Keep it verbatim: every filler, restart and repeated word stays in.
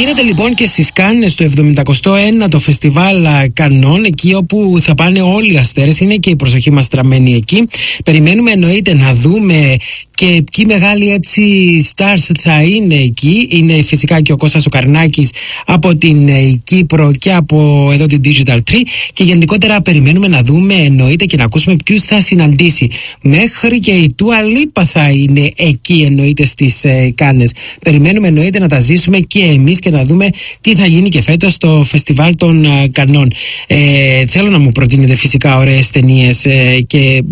Γίνεται λοιπόν και στις Κάννες το εβδομήντα ένατο φεστιβάλ Κανών, εκεί όπου θα πάνε όλοι οι αστέρες. Είναι και η προσοχή μας στραμμένη εκεί. Περιμένουμε εννοείται να δούμε και ποιοι μεγάλοι έτσι stars θα είναι εκεί. Είναι φυσικά και ο Κώστας ο Καρνάκης από την Κύπρο και από εδώ την Digital Tree. Και γενικότερα περιμένουμε να δούμε εννοείται και να ακούσουμε ποιους θα συναντήσει. Μέχρι και η Dua Lipa θα είναι εκεί εννοείται στις ε, Κάννες. Περιμένουμε εννοείται να τα ζήσουμε και εμείς και να δούμε τι θα γίνει και φέτος στο φεστιβάλ των ε, Κανών. Ε, θέλω να μου προτείνετε φυσικά ωραίες ταινίες ε, και